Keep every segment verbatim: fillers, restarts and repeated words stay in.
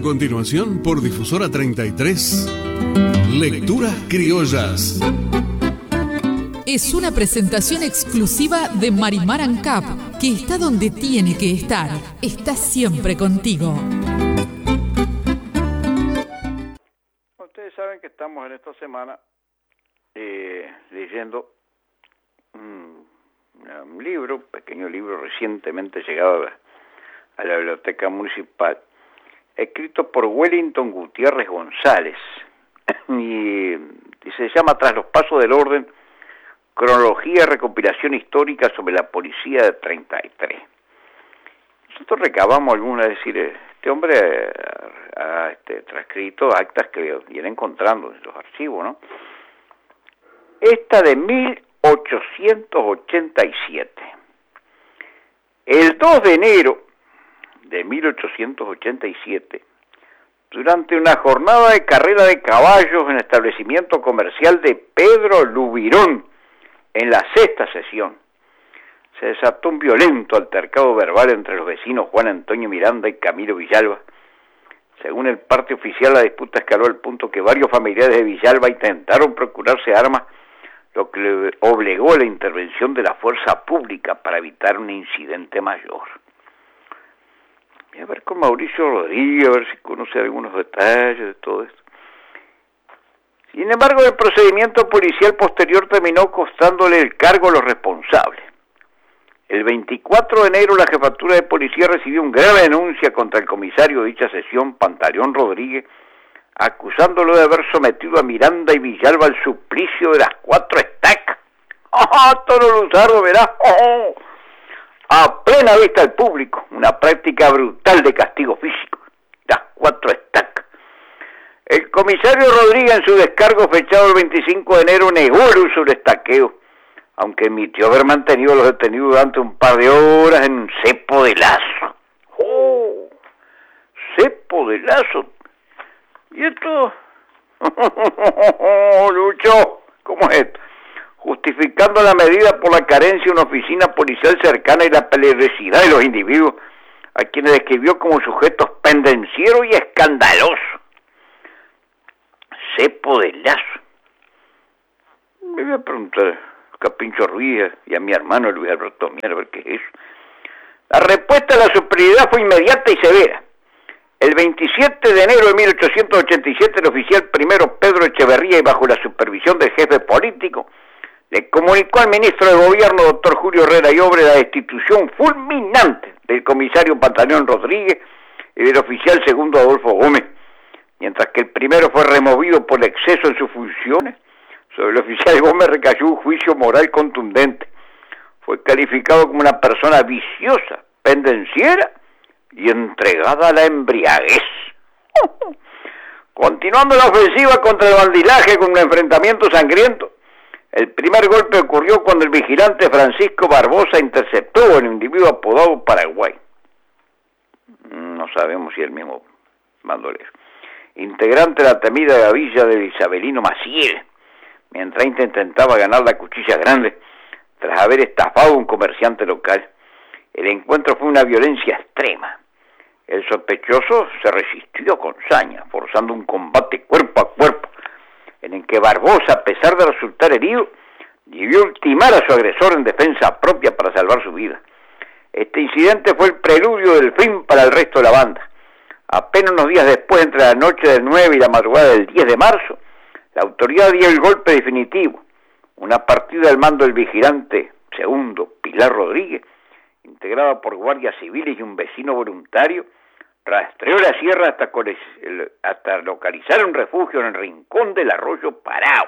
continuación, por Difusora treinta y tres, Lecturas Criollas. Es una presentación exclusiva de Marimar Ancap, que está donde tiene que estar. Está siempre contigo. Ustedes saben que estamos en esta semana eh, leyendo un, un libro, un pequeño libro recientemente llegado a la, a la Biblioteca Municipal, escrito por Wellington Gutiérrez González, y, y se llama Tras los Pasos del Orden, cronología y recopilación histórica sobre la policía de treinta y tres. Nosotros recabamos alguna, es decir, este hombre ha, ha este, transcrito actas que viene encontrando en los archivos, ¿no? Esta de mil ochocientos ochenta y siete. El dos de enero de mil ochocientos ochenta y siete, durante una jornada de carrera de caballos en el establecimiento comercial de Pedro Lubirón, en la sexta sesión, se desató un violento altercado verbal entre los vecinos Juan Antonio Miranda y Camilo Villalba. Según el parte oficial, la disputa escaló al punto que varios familiares de Villalba intentaron procurarse armas, lo que le obligó a la intervención de la fuerza pública para evitar un incidente mayor. Voy a ver con Mauricio Rodríguez, a ver si conoce algunos detalles de todo esto. Sin embargo, el procedimiento policial posterior terminó costándole el cargo a los responsables. El veinticuatro de enero, la jefatura de policía recibió una grave denuncia contra el comisario de dicha sesión, Pantaleón Rodríguez, acusándolo de haber sometido a Miranda y Villalba al suplicio de las cuatro estacas. ¡Ah, Toro Luzardo, verás! ¡Oh! A plena vista del público, una práctica brutal de castigo físico, las cuatro estacas. El comisario Rodríguez, en su descargo fechado el veinticinco de enero, negó el uso del estaqueo, aunque admitió haber mantenido a los detenidos durante un par de horas en un cepo de lazo. ¡Oh! ¡Cepo de lazo! ¿Y esto? Lucho, ¿cómo es esto? Justificando la medida por la carencia de una oficina policial cercana y la peligrosidad de los individuos, a quienes describió como sujetos pendencieros y escandalosos. Cepo de lazo. Me voy a preguntar a Capincho Ruiz y a mi hermano Luis Alberto Mier, a ver qué es eso. La respuesta de la superioridad fue inmediata y severa. El veintisiete de enero de mil ochocientos ochenta y siete, el oficial primero Pedro Echeverría, y bajo la supervisión del jefe político, le comunicó al ministro de Gobierno, doctor Julio Herrera y Obre, la destitución fulminante del comisario Pantaleón Rodríguez y del oficial segundo Adolfo Gómez, mientras que el primero fue removido por exceso en sus funciones. Sobre el oficial Gómez recayó un juicio moral contundente. Fue calificado como una persona viciosa, pendenciera y entregada a la embriaguez. Continuando la ofensiva contra el bandidaje con un enfrentamiento sangriento, el primer golpe ocurrió cuando el vigilante Francisco Barbosa interceptó al individuo apodado Paraguay. No sabemos si es el mismo bandolero. Integrante de la temida gavilla del Isabelino Maciel, mientras intentaba ganar la cuchilla grande tras haber estafado a un comerciante local. El encuentro fue una violencia extrema. El sospechoso se resistió con saña, forzando un combate cuerpo a cuerpo, en el que Barbosa, a pesar de resultar herido, debió ultimar a su agresor en defensa propia para salvar su vida. Este incidente fue el preludio del fin para el resto de la banda. Apenas unos días después, entre la noche del nueve y la madrugada del diez de marzo, la autoridad dio el golpe definitivo. Una partida al mando del vigilante segundo, Pilar Rodríguez, integrada por guardias civiles y un vecino voluntario, rastreó la sierra hasta, hasta localizar un refugio en el rincón del arroyo Parao.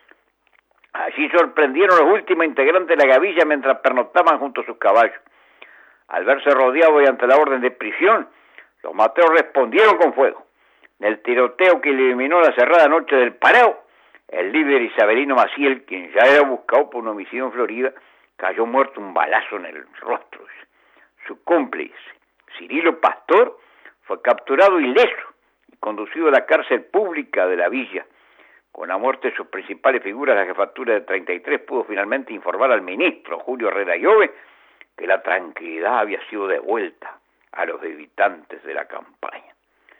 Allí sorprendieron los últimos integrantes de la gavilla mientras pernoctaban junto a sus caballos. Al verse rodeados y ante la orden de prisión, los mateos respondieron con fuego. En el tiroteo que eliminó la cerrada noche del Parao, el líder Isabelino Maciel, quien ya era buscado por un homicidio en Florida, cayó muerto un balazo en el rostro. Su cómplice, Cirilo Pastor, fue capturado ileso y conducido a la cárcel pública de la villa. Con la muerte de sus principales figuras, la jefatura de treinta y tres pudo finalmente informar al ministro Julio Herrera Llove que la tranquilidad había sido devuelta a los habitantes de la campaña.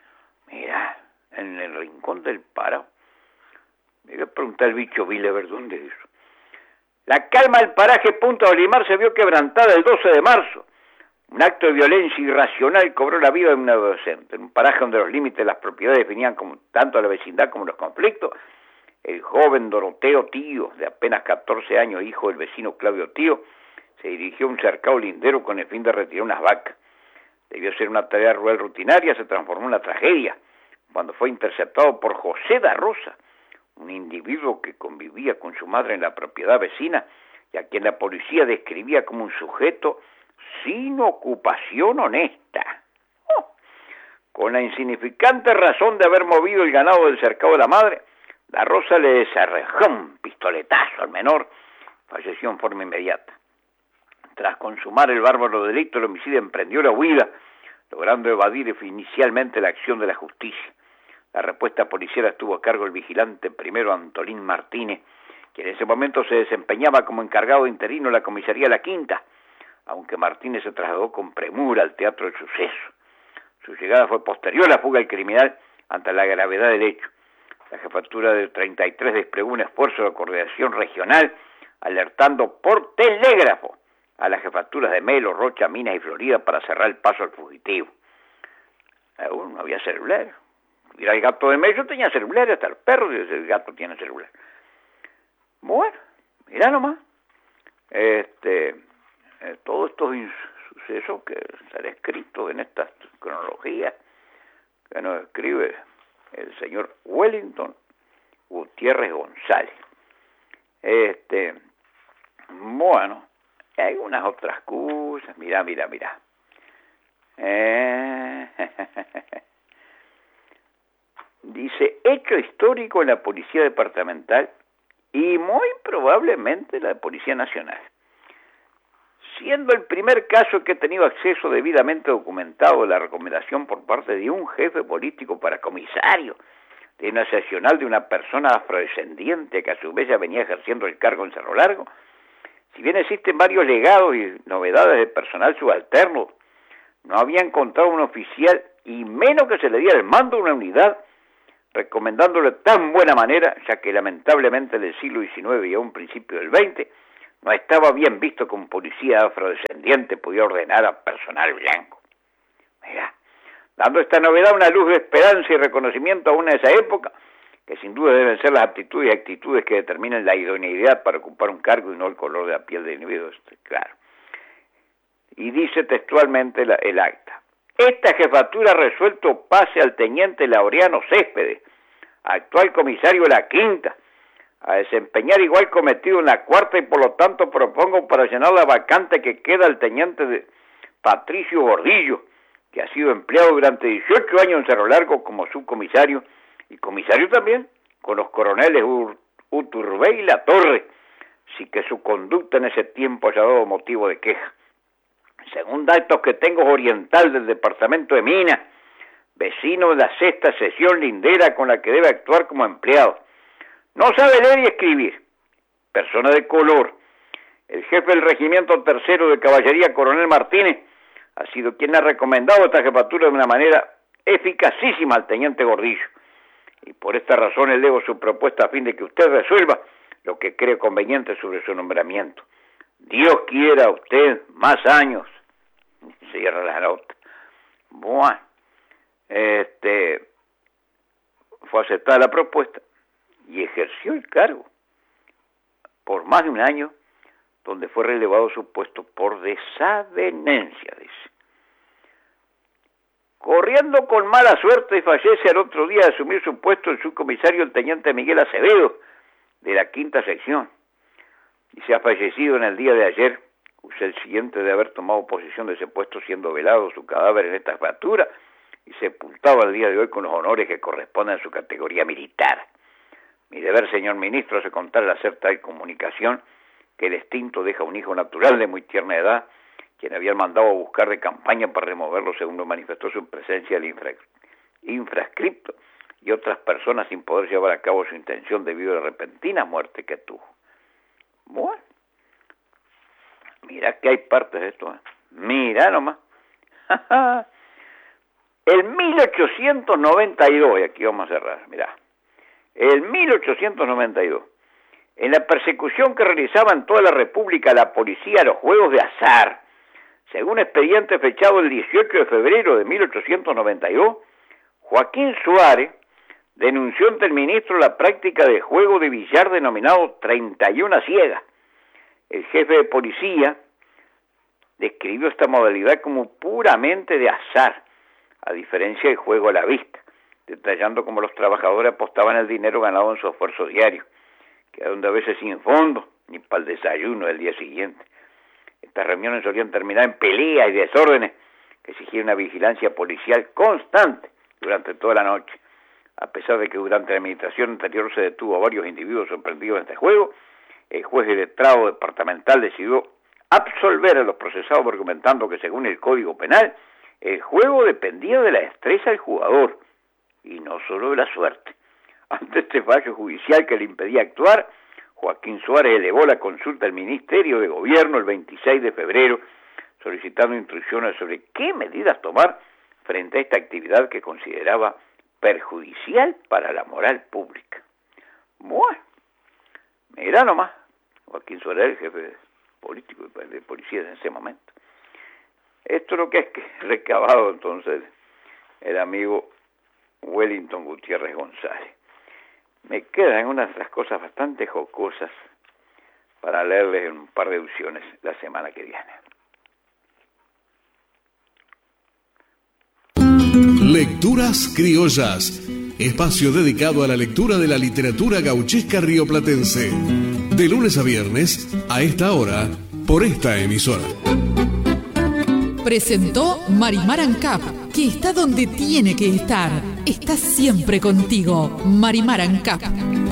Mira, en el rincón del Parao. Me voy a preguntar al bicho Vile a ver dónde es eso. La calma del paraje Punta de Olimar se vio quebrantada el doce de marzo. Un acto de violencia irracional cobró la vida de un adolescente. En un paraje donde los límites de las propiedades definían como, tanto a la vecindad como los conflictos, el joven Doroteo Tío, de apenas catorce años, hijo del vecino Claudio Tío, se dirigió a un cercado lindero con el fin de retirar unas vacas. Debió ser una tarea rural rutinaria, se transformó en una tragedia, cuando fue interceptado por José da Rosa, un individuo que convivía con su madre en la propiedad vecina y a quien la policía describía como un sujeto sin ocupación honesta. Oh, con la insignificante razón de haber movido el ganado del cercado de la madre, da Rosa le desarrojó un pistoletazo al menor, falleció en forma inmediata. Tras consumar el bárbaro delito, el homicida emprendió la huida, logrando evadir inicialmente la acción de la justicia. La respuesta policial estuvo a cargo del vigilante primero Antolín Martínez, quien en ese momento se desempeñaba como encargado interino de la comisaría La Quinta, aunque Martínez se trasladó con premura al teatro del suceso. Su llegada fue posterior a la fuga del criminal ante la gravedad del hecho. La jefatura de treinta y tres desplegó un esfuerzo de coordinación regional, alertando por telégrafo a las jefaturas de Melo, Rocha, Minas y Florida para cerrar el paso al fugitivo. Aún no había celular. Mira, el gato de Mello tenía celular, hasta el perro del gato tiene celular. Bueno, mira nomás. Este, eh, todos estos sucesos que están escritos en estas cronologías que nos escribe el señor Wellington Gutiérrez González. Este, bueno, hay unas otras cosas. Mira, mira, mira. Eh, Dice, hecho histórico en la Policía Departamental y muy probablemente la Policía Nacional. Siendo el primer caso que he tenido acceso debidamente documentado a la recomendación por parte de un jefe político para comisario de una seccional de una persona afrodescendiente que a su vez ya venía ejerciendo el cargo en Cerro Largo, si bien existen varios legados y novedades de personal subalterno, no había encontrado un oficial y menos que se le diera el mando de una unidad recomendándole tan buena manera, ya que lamentablemente en el siglo diecinueve y a un principio del veinte no estaba bien visto que un policía afrodescendiente pudiera ordenar a personal blanco. Mira, dando esta novedad una luz de esperanza y reconocimiento a una de esa época, que sin duda deben ser las aptitudes y actitudes que determinan la idoneidad para ocupar un cargo y no el color de la piel del individuo, claro. Y dice textualmente la, el acta. Esta jefatura ha resuelto pase al teniente Laureano Céspedes, actual comisario de La Quinta, a desempeñar igual cometido en la cuarta y por lo tanto propongo para llenar la vacante que queda al teniente de Patricio Gordillo, que ha sido empleado durante dieciocho años en Cerro Largo como subcomisario y comisario también con los coroneles Ur Uturbey y La Torre, sin que su conducta en ese tiempo haya dado motivo de queja. Según datos que tengo oriental del departamento de Minas, vecino de la sexta sección lindera con la que debe actuar como empleado. No sabe leer y escribir. Persona de color. El jefe del regimiento tercero de caballería, coronel Martínez, ha sido quien ha recomendado esta jefatura de una manera eficacísima al teniente Gordillo. Y por esta razón elevo su propuesta a fin de que usted resuelva lo que cree conveniente sobre su nombramiento. Dios quiera usted más años. Cierra la nota. Bueno, este, fue aceptada la propuesta y ejerció el cargo por más de un año, donde fue relevado su puesto por desavenencia, dice. Corriendo con mala suerte y fallece al otro día de asumir su puesto el subcomisario el teniente Miguel Acevedo, de la quinta sección. Y se ha fallecido en el día de ayer, el siguiente de haber tomado posesión de ese puesto, siendo velado su cadáver en esta jefatura y sepultado al día de hoy con los honores que corresponden a su categoría militar. Mi deber, señor ministro, es contar al hacer tal comunicación que el extinto deja un hijo natural de muy tierna edad, quien había mandado a buscar de campaña para removerlo, según lo manifestó su presencia el infra, infrascripto y otras personas sin poder llevar a cabo su intención debido a la repentina muerte que tuvo. Bueno, mira que hay partes de esto, ¿eh? Mira nomás. En mil ochocientos noventa y dos, y aquí vamos a cerrar, mirá, en mil ochocientos noventa y dos, en la persecución que realizaba en toda la República la policía a los juegos de azar, según expediente fechado el dieciocho de febrero de mil ochocientos noventa y dos, Joaquín Suárez denunció ante el ministro la práctica de juego de billar denominado treinta y una ciegas. El jefe de policía describió esta modalidad como puramente de azar, a diferencia del juego a la vista, detallando cómo los trabajadores apostaban el dinero ganado en su esfuerzo diario, quedando a veces sin fondo, ni para el desayuno del día siguiente. Estas reuniones solían terminar en peleas y desórdenes que exigían una vigilancia policial constante durante toda la noche. A pesar de que durante la administración anterior se detuvo a varios individuos sorprendidos en este juego, el juez de letrado departamental decidió absolver a los procesados argumentando que según el Código Penal, el juego dependía de la destreza del jugador y no solo de la suerte. Ante este fallo judicial que le impedía actuar, Joaquín Suárez elevó la consulta al Ministerio de Gobierno el veintiséis de febrero, solicitando instrucciones sobre qué medidas tomar frente a esta actividad que consideraba perjudicial para la moral pública. Bueno, mira nomás, Joaquín Suárez, el jefe político de policía en ese momento. Esto es lo que es que recabado entonces el amigo Wellington Gutiérrez González. Me quedan unas otras cosas bastante jocosas para leerles en un par de ediciones la semana que viene. Lecturas Criollas, espacio dedicado a la lectura de la literatura gauchesca rioplatense. De lunes a viernes, a esta hora, por esta emisora. Presentó Marimar Ancap, que está donde tiene que estar. Está siempre contigo, Marimar Ancap.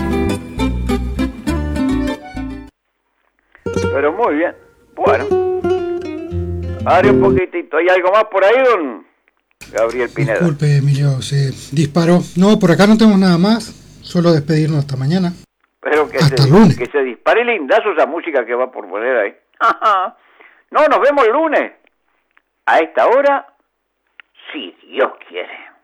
Pero muy bien. Bueno. Abre un poquitito. ¿Hay algo más por ahí, don Gabriel Pineda? Disculpe, Emilio, se disparó. No, por acá no tenemos nada más. Solo despedirnos hasta mañana. Pero que, hasta se, lunes. que se dispare lindazo esa música que va por poner ahí. No, nos vemos el lunes. A esta hora, si Dios quiere.